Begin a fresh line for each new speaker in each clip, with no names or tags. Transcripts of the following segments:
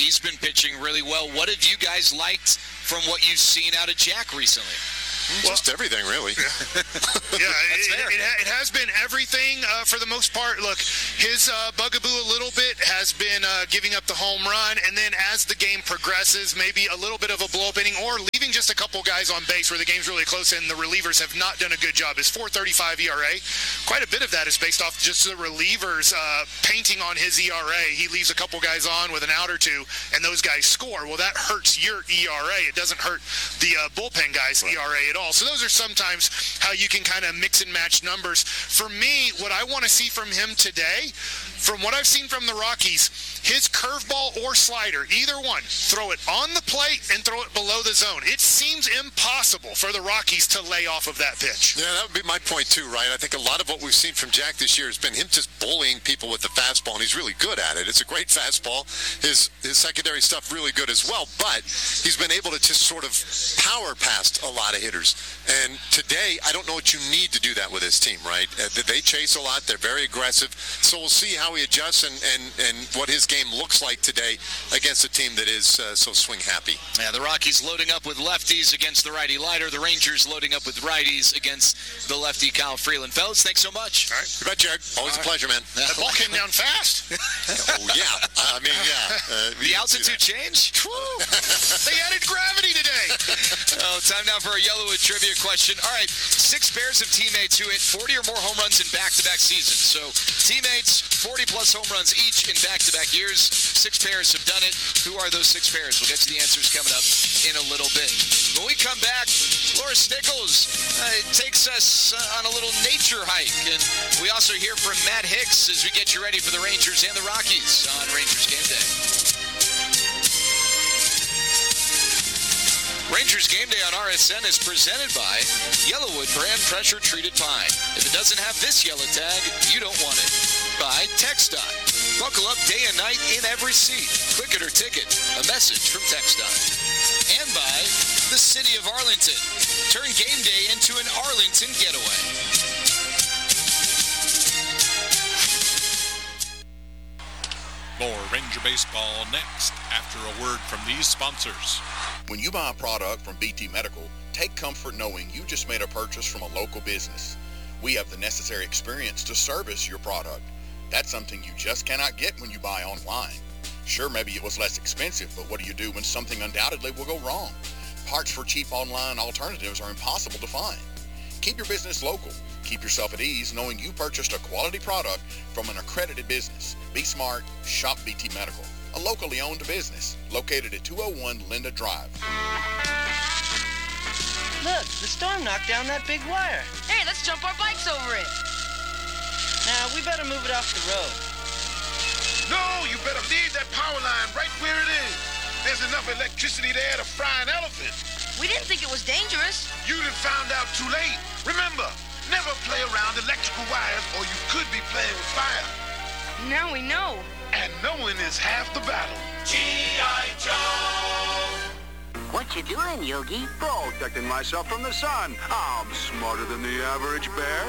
He's been pitching really well. What have you guys liked from what you've seen out of Jack recently?
Just everything, really.
It has been everything for the most part. Look, his bugaboo a little bit has been giving up the home run, and then as the game progresses, maybe a little bit of a blow-up inning or leaving just a couple guys on base where the game's really close and the relievers have not done a good job. His 4.35 ERA, quite a bit of that is based off just the relievers painting on his ERA. He leaves a couple guys on with an out or two, and those guys score. Well, that hurts your ERA. It doesn't hurt the bullpen guys' ERA at all. So those are sometimes how you can kind of mix and match numbers. For me, what I want to see from him today, from what I've seen from the Rockies, his curveball or slider, either one, throw it on the plate and throw it below the zone. It seems impossible for the Rockies to lay off of that pitch.
Yeah, that would be my point too, right? I think a lot of what we've seen from Jack this year has been him just bullying people with the fastball, and he's really good at it. It's a great fastball. His secondary stuff really good as well, but he's been able to just sort of power past a lot of hitters. And today, I don't know what you need to do that with his team, right? They chase a lot. They're very aggressive. So we'll see how he adjusts and what his game looks like today against a team that is so swing happy.
Yeah, the Rockies loading up with lefties against the righty Leiter. The Rangers loading up with righties against the lefty Kyle Freeland. Fellas, thanks so much.
All right. You bet, Jared. Always a pleasure, man.
That ball came down fast.
Oh, yeah. I mean, yeah.
The altitude change?
They added gravity today.
Time now for a Yellowwood trivia question. All right, 6 pairs of teammates who hit 40 or more home runs in back-to-back seasons. So teammates, 40-plus home runs each in back-to-back years. 6 pairs have done it. Who are those 6 pairs? We'll get to the answers coming up in a little bit. When we come back, Laura Stickles takes us on a little nature hike. And we also hear from Matt Hicks as we get you ready for the Rangers and the Rockies on Rangers Game Day. Rangers Game Day on RSN is presented by Yellowwood brand pressure treated pine. If it doesn't have this yellow tag, you don't want it. By TxDOT. Buckle up day and night in every seat. Click it or ticket. A message from TxDOT. And by the City of Arlington. Turn game day into an Arlington getaway.
More Ranger Baseball next after a word from these sponsors.
When you buy a product from BT Medical, take comfort knowing you just made a purchase from a local business. We have the necessary experience to service your product. That's something you just cannot get when you buy online. Sure, maybe it was less expensive, but what do you do when something undoubtedly will go wrong? Parts for cheap online alternatives are impossible to find. Keep your business local. Keep yourself at ease knowing you purchased a quality product from an accredited business. Be smart. Shop BT Medical, a locally owned business located at 201 Linda Drive.
Look, the storm knocked down that big wire.
Hey, let's jump our bikes over it.
Now, we better move it off the road.
No, you better leave that power line right where it is. There's enough electricity there to fry an elephant.
We didn't think it was dangerous.
You done found out too late. Remember, never play around electrical wires or you could be playing with fire.
Now we know.
And knowing is half the battle.
G.I. Joe!
What you doing, Yogi?
Protecting myself from the sun. I'm smarter than the average bear.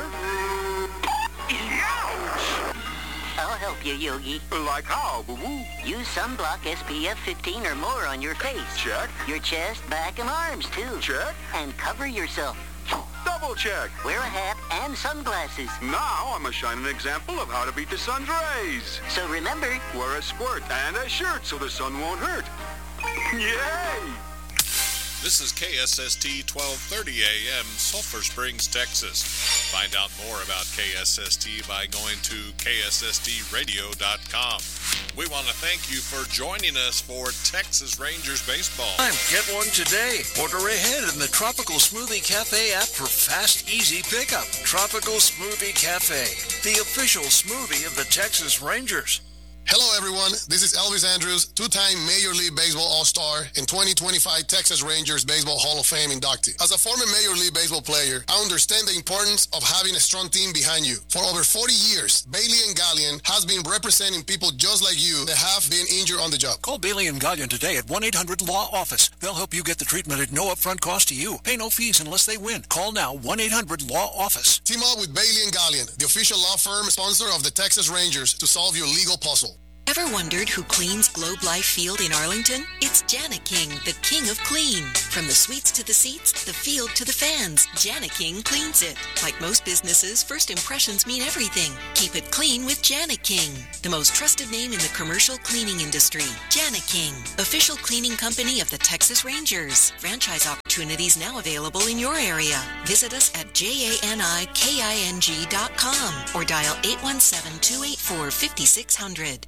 Ouch!
I'll help you, Yogi.
Like how, boo-boo?
Use sunblock SPF 15 or more on your face.
Check.
Your chest, back, and arms, too.
Check.
And cover yourself.
Double check.
Wear a hat and sunglasses.
Now I'm a shining example of how to beat the sun's rays.
So remember,
wear a skirt and a shirt so the sun won't hurt. Yay!
This is KSST 1230 AM, Sulphur Springs, Texas. Find out more about KSST by going to KSSTradio.com. We want to thank you for joining us for Texas Rangers baseball.
Get one today. Order ahead in the Tropical Smoothie Cafe app for fast, easy pickup. Tropical Smoothie Cafe, the official smoothie of the Texas Rangers.
Hello, everyone. This is Elvis Andrews, two-time Major League Baseball All-Star and 2025 Texas Rangers Baseball Hall of Fame inductee. As a former Major League Baseball player, I understand the importance of having a strong team behind you. For over 40 years, Bailey & Gallion has been representing people just like you that have been injured on the job.
Call Bailey & Gallion today at 1-800-LAW-OFFICE. They'll help you get the treatment at no upfront cost to you. Pay no fees unless they win. Call now, 1-800-LAW-OFFICE.
Team up with Bailey & Gallion, the official law firm sponsor of the Texas Rangers, to solve your legal puzzle.
Ever wondered who cleans Globe Life Field in Arlington? It's Jani-King, the king of clean. From the suites to the seats, the field to the fans, Jani-King cleans it. Like most businesses, first impressions mean everything. Keep it clean with Jani-King, the most trusted name in the commercial cleaning industry. Jani-King, official cleaning company of the Texas Rangers. Franchise opportunities now available in your area. Visit us at JANIKING.com or dial 817-284-5600.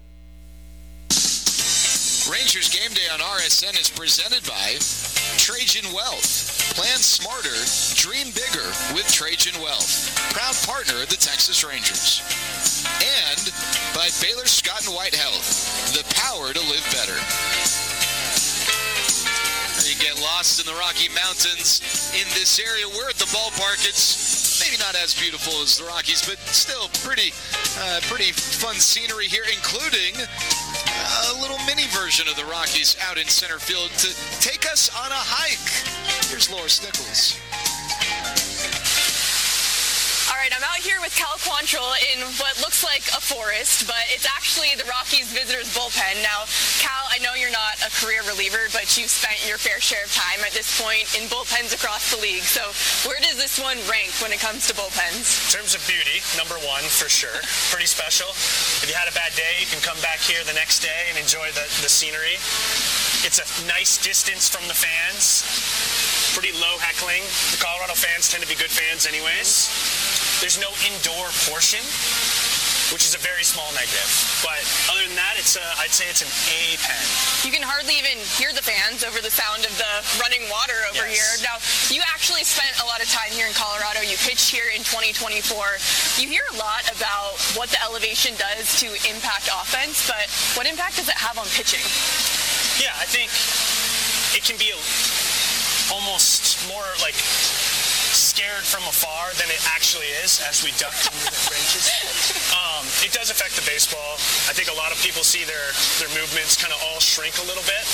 Rangers Game Day on RSN is presented by Trajan Wealth. Plan smarter, dream bigger with Trajan Wealth. Proud partner of the Texas Rangers. And by Baylor Scott and White Health. The power to live better. You get lost in the Rocky Mountains in this area. We're at the ballpark. It's maybe not as beautiful as the Rockies, but still pretty fun scenery here, including a little mini version of the Rockies out in center field to take us on a hike. Here's Laura Stickles.
All right, I'm out here with Cal Quantrill in what looks like a forest, but it's actually the Rockies visitors bullpen. Now, Cal, I know you're not a career reliever, but you've spent your fair share of time at this point in bullpens across the league. So where does this one rank when it comes to bullpens?
In terms of beauty, number one for sure. Pretty special. If you had a bad day, you can come back here the next day and enjoy the scenery. It's a nice distance from the fans. Pretty low heckling. The Colorado fans tend to be good fans anyways. There's no indoor portion, which is a very small negative. But other than that, I'd say it's an A pen.
You can hardly even hear the fans over the sound of the running water over here. Now, you actually spent a lot of time here in Colorado. You pitched here in 2024. You hear a lot about what the elevation does to impact offense, but what impact does it have on pitching?
Yeah, I think it can be almost more like scared from afar than it actually is as we duck into the ranges. It does affect the baseball. I think a lot of people see their movements kind of all shrink a little bit.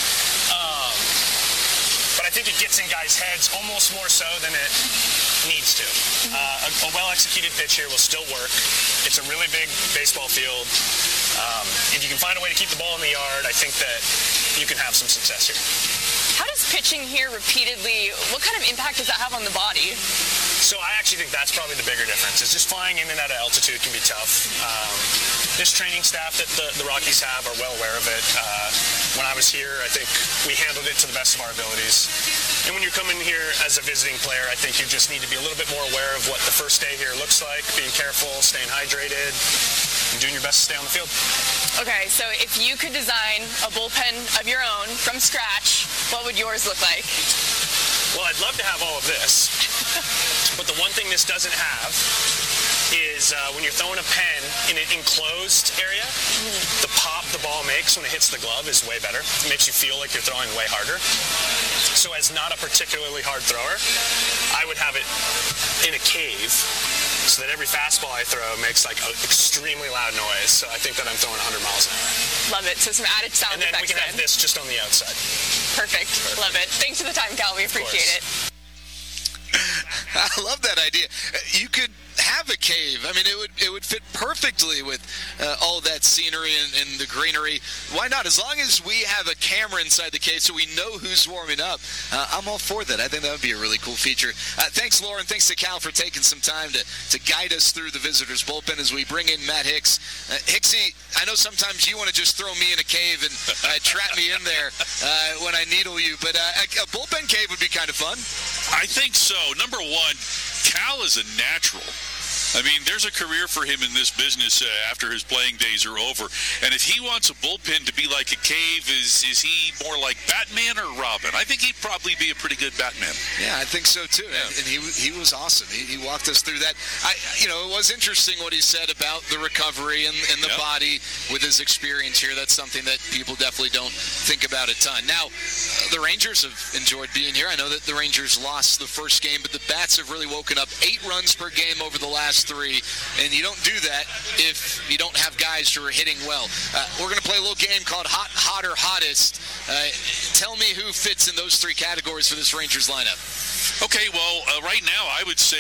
But I think it gets in guys' heads almost more so than it needs to. A well-executed pitch here will still work. It's a really big baseball field. If you can find a way to keep the ball in the yard, I think that you can have some success here.
How does pitching here repeatedly, what kind of impact does that have on the body?
So I actually think that's probably the bigger difference. Is just flying in and out of altitude can be tough. This training staff that the Rockies have are well aware of it. When I was here, I think we handled it to the best of our abilities. And when you're coming here as a visiting player, I think you just need to be a little bit more aware of what the first day here looks like, being careful, staying hydrated, and doing your best to stay on the field.
Okay, so if you could design a bullpen of your own from scratch, what would yours look like?
Well, I'd love to have all of this, but the one thing this doesn't have is when you're throwing a pen in an enclosed area, the pop the ball makes when it hits the glove is way better. It makes you feel like you're throwing way harder. So as not a particularly hard thrower, I would have it in a cave so that every fastball I throw makes like an extremely loud noise. So I think that I'm throwing 100 miles an hour.
Love it. So some added sound effects.
And then we can have this just on the outside.
Perfect. Love it. Thanks for the time, Cal. We appreciate it.
I love that idea. You could have a cave. I mean, it would fit perfectly with all that scenery and the greenery. Why not? As long as we have a camera inside the cave so we know who's warming up, I'm all for that. I think that would be a really cool feature. Thanks, Lauren. Thanks to Cal for taking some time to guide us through the visitors' bullpen as we bring in Matt Hicks. Hicksy, I know sometimes you want to just throw me in a cave and trap me in there when I needle you, but a bullpen cave would be kind of fun.
I think so. Number one, Cal is a natural. I mean, there's a career for him in this business after his playing days are over. And if he wants a bullpen to be like a cave, is he more like Batman or Robin? I think he'd probably be a pretty good Batman.
Yeah, I think so too. Yeah. And he was awesome. He walked us through that. It was interesting what he said about the recovery and the body with his experience here. That's something that people definitely don't think about a ton. Now, the Rangers have enjoyed being here. I know that the Rangers lost the first game, but the Bats have really woken up. 8 runs per game over the last 3, and you don't do that if you don't have guys who are hitting well. We're going to play a little game called Hot, Hotter, Hottest. Tell me who fits in those 3 categories for this Rangers lineup.
Okay, well, right now I would say that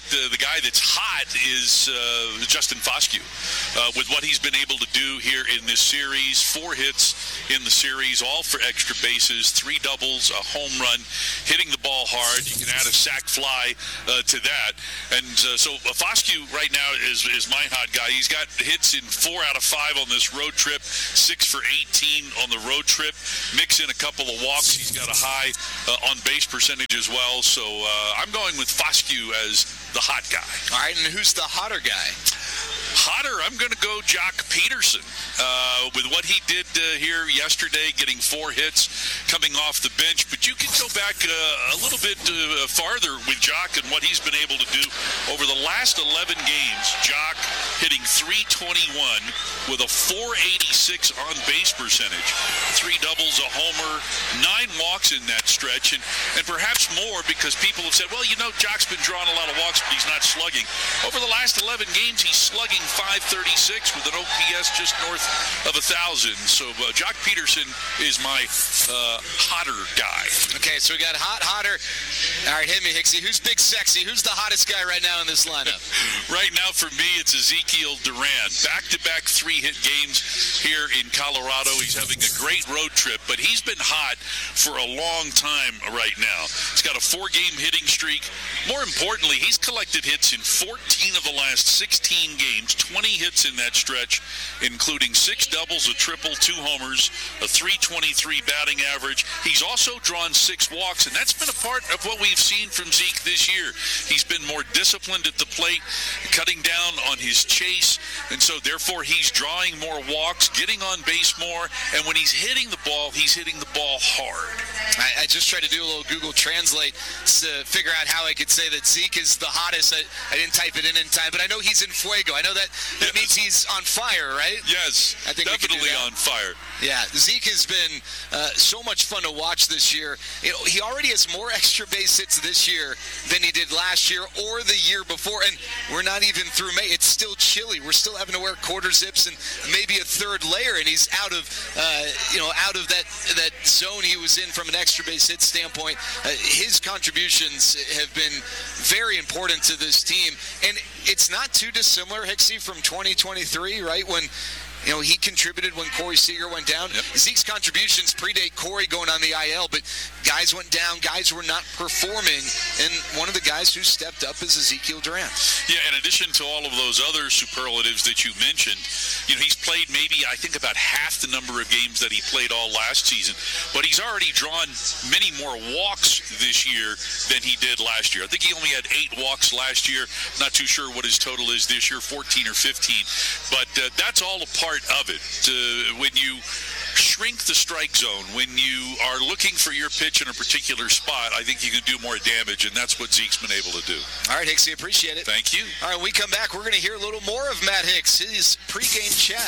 the guy that's hot is Justin Foscue. With what he's been able to do here in this series, 4 hits in the series, all for extra bases, 3 doubles, a home run, hitting the ball hard. You can add a sac fly to that. And so Foscue right now is my hot guy. He's got hits in 4 out of 5 on this road trip, 6 for 18 on the road trip. Mix in a couple of walks. He's got a high on-base percentage as well. So I'm going with Foscue as the hot guy.
All right, and who's the hotter guy?
Hotter, I'm going to go Jock Peterson. With what he did here yesterday, getting 4 hits, coming off the bench. But you can go back a little bit farther with Jock and what he's been able to do over the last 11 games. Jock hitting .321 with a .486 on-base percentage. 3 doubles, a homer, 9 walks in that stretch, and perhaps more because people have said, well, Jock's been drawing a lot of walks, but he's not slugging. Over the last 11 games, he's slugging .536 with an OPS just north of 1,000. So Jock Peterson is my hotter guy.
Okay, so we got hotter. All right, hit me, Hicksy. Who's big sexy? Who's the hottest guy right now in this lineup?
Right now for me, it's Ezekiel Duran. Back-to-back 3-hit games here in Colorado. He's having a great road trip, but he's been hot for a long time right now. He's got a 4-game hitting streak. More importantly, he's collected hits in 14 of the last 16 games, 20 hits in that stretch, including 6 doubles, a triple, 2 homers, a .323 batting average. He's also drawn 6 walks, and that's been a part of what we've seen from Zeke this year. He's been more disciplined at the plate, cutting down on his chase, and so therefore he's drawing more walks, getting on base more, and when he's hitting the ball, he's hitting the ball hard.
I just tried to do a little Google Translate to figure out how I could say that Zeke is the hottest. I didn't type it in time, but I know he's in fuego. I know that means he's on fire, right?
Yes,
I think
definitely on fire.
Yeah, Zeke has been so much fun to watch this year. He already has more extra base hits this year than he did last year or the year before, and we're not even through May. It's still chilly. We're still having to wear quarter zips and maybe a 3rd layer, and he's out of that zone he was in from an extra base hit standpoint. His contributions have been very important to this team, and it's not too dissimilar, Hicksy, from 2023, right? When he contributed when Corey Seager went down.
Yep.
Zeke's contributions predate Corey going on the IL, but guys went down, guys were not performing, and one of the guys who stepped up is Ezekiel Duran.
Yeah, in addition to all of those other superlatives that you mentioned, he's played maybe, I think, about half the number of games that he played all last season, but he's already drawn many more walks this year than he did last year. I think he only had 8 walks last year. Not too sure what his total is this year, 14 or 15, but that's all a part of it. When you shrink the strike zone, when you are looking for your pitch in a particular spot, I think you can do more damage, and that's what Zeke's been able to do.
All right, Hicksy, appreciate it.
Thank you.
All right, when we come back, we're going to hear a little more of Matt Hicks, his pregame chat.